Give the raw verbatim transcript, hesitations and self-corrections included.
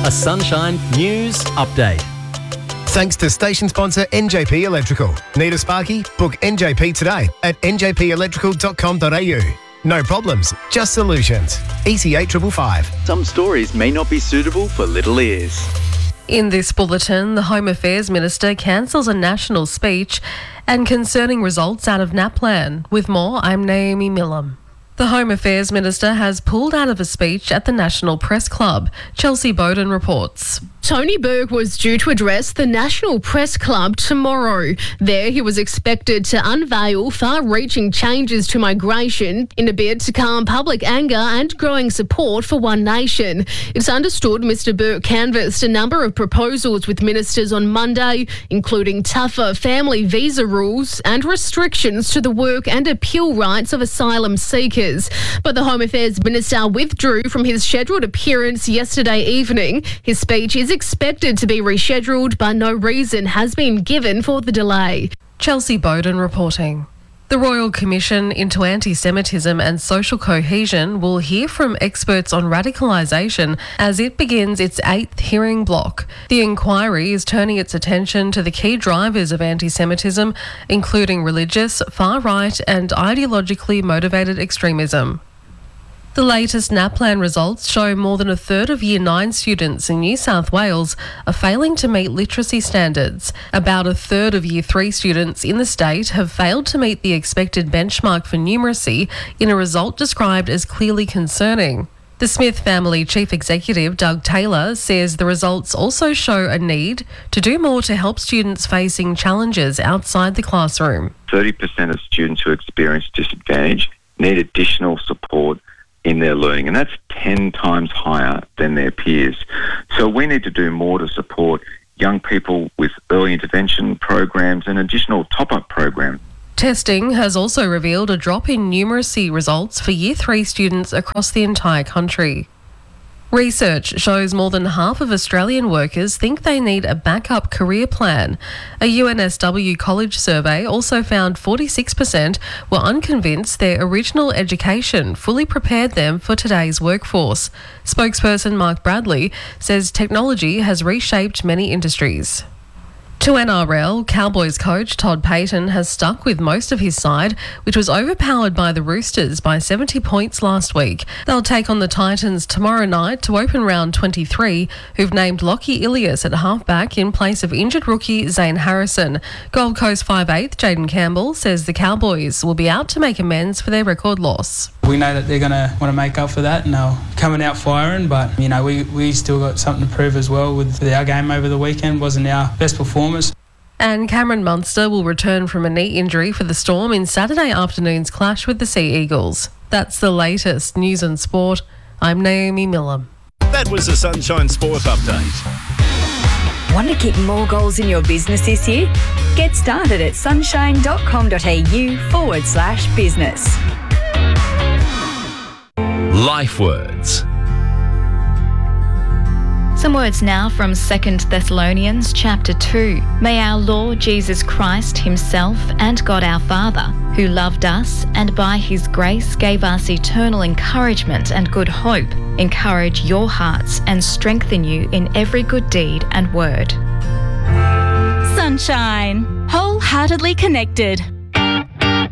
A Sunshine News Update. Thanks to station sponsor N J P Electrical. Need a sparky? Book N J P today at n j p electrical dot com dot a u. No problems, just solutions. E C eight five five five. Some stories may not be suitable for little ears. In this bulletin, the Home Affairs Minister cancels a national speech and concerning results out of NAPLAN. With more, I'm Naomi Millam. The Home Affairs Minister has pulled out of a speech at the National Press Club. Chelsea Bowden reports. Tony Burke was due to address the National Press Club tomorrow. There he was expected to unveil far-reaching changes to migration in a bid to calm public anger and growing support for One Nation. It's understood Mr Burke canvassed a number of proposals with ministers on Monday, including tougher family visa rules and restrictions to the work and appeal rights of asylum seekers. But the Home Affairs Minister withdrew from his scheduled appearance yesterday evening. His speech is expected to be rescheduled, but no reason has been given for the delay. Chelsea Bowden reporting. The Royal Commission into Anti-Semitism and Social Cohesion will hear from experts on radicalisation as it begins its eighth hearing block. The inquiry is turning its attention to the key drivers of anti-Semitism, including religious, far-right and ideologically motivated extremism. The latest NAPLAN results show more than a third of Year nine students in New South Wales are failing to meet literacy standards. About a third of Year three students in the state have failed to meet the expected benchmark for numeracy in a result described as clearly concerning. The Smith family chief executive, Doug Taylor, says the results also show a need to do more to help students facing challenges outside the classroom. thirty percent of students who experience disadvantage need additional support in their learning, and that's ten times higher than their peers. So we need to do more to support young people with early intervention programs and additional top-up programs. Testing has also revealed a drop in numeracy results for Year three students across the entire country. Research shows more than half of Australian workers think they need a backup career plan. A U N S W college survey also found forty-six percent were unconvinced their original education fully prepared them for today's workforce. Spokesperson Mark Bradley says technology has reshaped many industries. To N R L, Cowboys coach Todd Payten has stuck with most of his side, which was overpowered by the Roosters by seventy points last week. They'll take on the Titans tomorrow night to open round twenty-three, who've named Lockie Ilias at halfback in place of injured rookie Zane Harrison. Gold Coast five eighth Jaden Campbell says the Cowboys will be out to make amends for their record loss. We know that they're going to want to make up for that and they're coming out firing, but you know we, we still got something to prove as well. With our game over the weekend wasn't our best performance. And Cameron Munster will return from a knee injury for the Storm in Saturday afternoon's clash with the Sea Eagles. That's the latest news and sport. I'm Naomi Millam. That was a Sunshine Sport Update. Want to kick more goals in your business this year? Get started at sunshine.com.au forward slash business. Life Words. Some words now from Second Thessalonians chapter two. May our Lord Jesus Christ himself and God our Father, who loved us and by his grace gave us eternal encouragement and good hope, encourage your hearts and strengthen you in every good deed and word. Sunshine. Wholeheartedly connected.